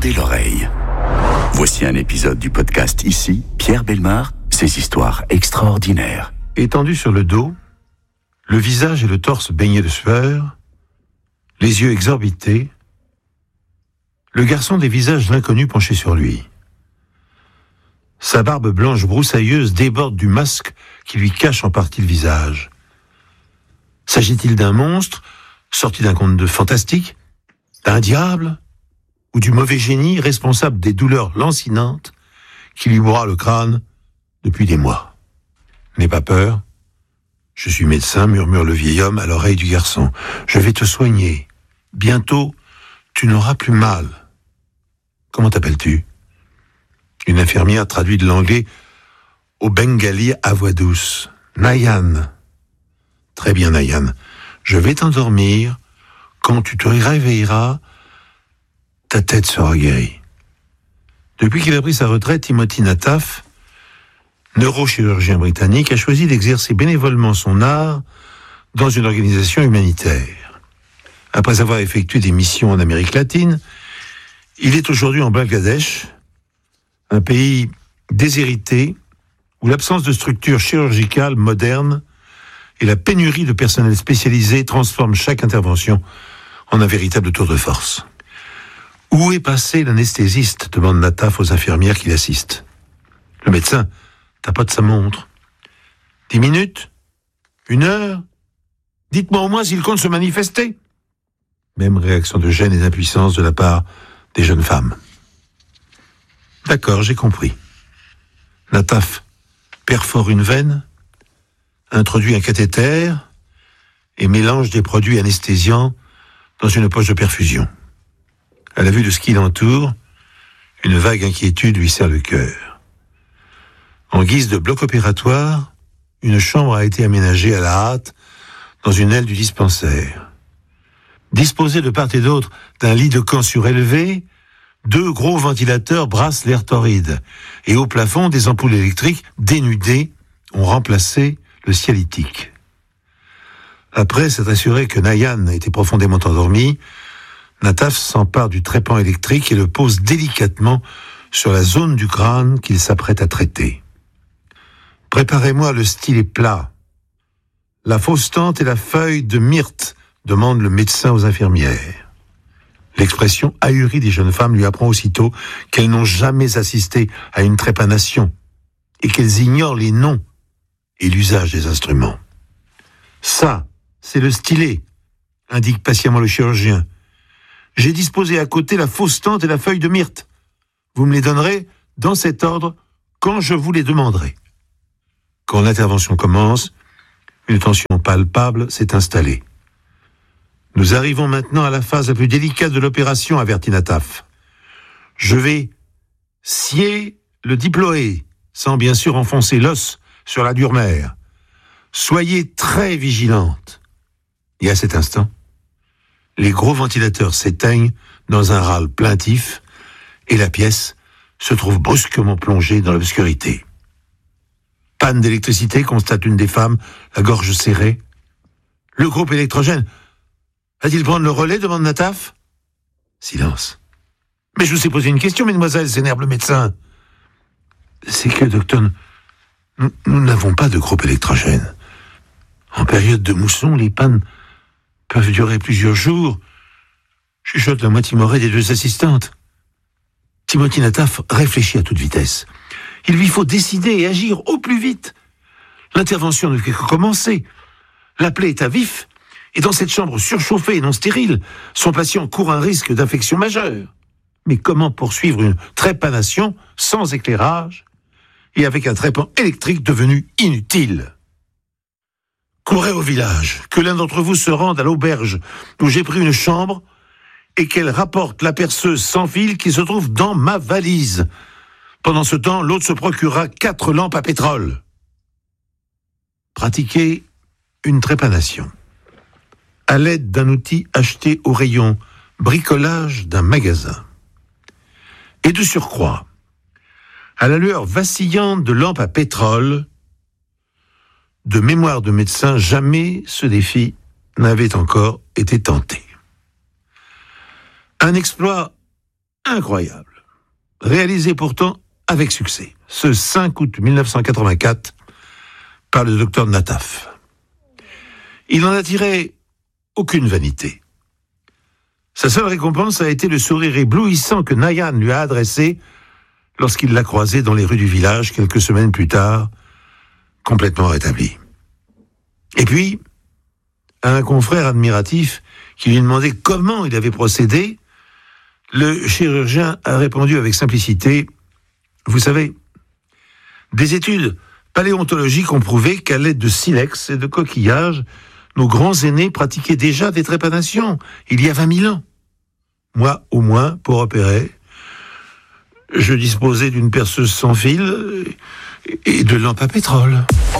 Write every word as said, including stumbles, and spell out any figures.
Tendez l'oreille. Voici un épisode du podcast Ici, Pierre Bellemare, ses histoires extraordinaires. Étendu sur le dos, le visage et le torse baignés de sueur, les yeux exorbités, le garçon des visages l'inconnu penché sur lui. Sa barbe blanche broussailleuse déborde du masque qui lui cache en partie le visage. S'agit-il d'un monstre, sorti d'un conte de fantastique, d'un diable, ou du mauvais génie responsable des douleurs lancinantes qui lui broient le crâne depuis des mois? N'aie pas peur, je suis médecin, murmure le vieil homme à l'oreille du garçon. Je vais te soigner. Bientôt, tu n'auras plus mal. Comment t'appelles-tu? Une infirmière traduit de l'anglais au bengali à voix douce. Nayan. Très bien, Nayan. Je vais t'endormir. Quand tu te réveilleras, ta tête sera guérie. Depuis qu'il a pris sa retraite, Timothy Nataf, neurochirurgien britannique, a choisi d'exercer bénévolement son art dans une organisation humanitaire. Après avoir effectué des missions en Amérique latine, il est aujourd'hui en Bangladesh, un pays déshérité où l'absence de structures chirurgicales modernes et la pénurie de personnel spécialisé transforment chaque intervention en un véritable tour de force. Où est passé l'anesthésiste? Demande Nataf aux infirmières qui l'assistent. Le médecin tapote sa montre. Dix minutes? Une heure? Dites-moi au moins s'il compte se manifester. Même réaction de gêne et d'impuissance de la part des jeunes femmes. D'accord, j'ai compris. Nataf perfore une veine, introduit un cathéter et mélange des produits anesthésiants dans une poche de perfusion. À la vue de ce qui l'entoure, une vague inquiétude lui serre le cœur. En guise de bloc opératoire, une chambre a été aménagée à la hâte dans une aile du dispensaire. Disposés de part et d'autre d'un lit de camp surélevé, deux gros ventilateurs brassent l'air torride, et au plafond, des ampoules électriques dénudées ont remplacé le cialytique. Après s'être assuré que Nayan était profondément endormi, Nataf s'empare du trépan électrique et le pose délicatement sur la zone du crâne qu'il s'apprête à traiter. Préparez-moi le stylet plat, la fausse tente et la feuille de myrte, demande le médecin aux infirmières. L'expression ahurie des jeunes femmes lui apprend aussitôt qu'elles n'ont jamais assisté à une trépanation et qu'elles ignorent les noms et l'usage des instruments. Ça, c'est le stylet, indique patiemment le chirurgien. J'ai disposé à côté la fausse tente et la feuille de myrte. Vous me les donnerez dans cet ordre quand je vous les demanderai. Quand l'intervention commence, une tension palpable s'est installée. Nous arrivons maintenant à la phase la plus délicate de l'opération, avertit Nataf. Je vais scier le diploé, sans bien sûr enfoncer l'os sur la dure mère. Soyez très vigilante. Et à cet instant, les gros ventilateurs s'éteignent dans un râle plaintif et la pièce se trouve brusquement plongée dans l'obscurité. Panne d'électricité, constate une des femmes, la gorge serrée. Le groupe électrogène va-t-il prendre le relais, demande Nataf. Silence. Mais je vous ai posé une question, mesdemoiselles, s'énerve le médecin. C'est que, docteur, nous, nous n'avons pas de groupe électrogène. En période de mousson, les pannes peuvent durer plusieurs jours, chuchote la moitié timorée des deux assistantes. Timothy Nataf réfléchit à toute vitesse. Il lui faut décider et agir au plus vite. L'intervention ne fait que commencer. La plaie est à vif, et dans cette chambre surchauffée et non stérile, son patient court un risque d'infection majeure. Mais comment poursuivre une trépanation sans éclairage et avec un trépan électrique devenu inutile? Courez au village, que l'un d'entre vous se rende à l'auberge où j'ai pris une chambre et qu'elle rapporte la perceuse sans fil qui se trouve dans ma valise. Pendant ce temps, l'autre se procurera quatre lampes à pétrole. Pratiquez une trépanation à l'aide d'un outil acheté au rayon bricolage d'un magasin. Et de surcroît, à la lueur vacillante de lampes à pétrole, de mémoire de médecin, jamais ce défi n'avait encore été tenté. Un exploit incroyable, réalisé pourtant avec succès, ce cinq août mille neuf cent quatre-vingt-quatre, par le docteur Nataf. Il n'en a tiré aucune vanité. Sa seule récompense a été le sourire éblouissant que Nayan lui a adressé lorsqu'il l'a croisé dans les rues du village quelques semaines plus tard, complètement rétabli. Et puis, à un confrère admiratif qui lui demandait comment il avait procédé, le chirurgien a répondu avec simplicité: « Vous savez, des études paléontologiques ont prouvé qu'à l'aide de silex et de coquillages, nos grands aînés pratiquaient déjà des trépanations il y a vingt mille ans. Moi, au moins, pour opérer, je disposais d'une perceuse sans fil et de lampes à pétrole. »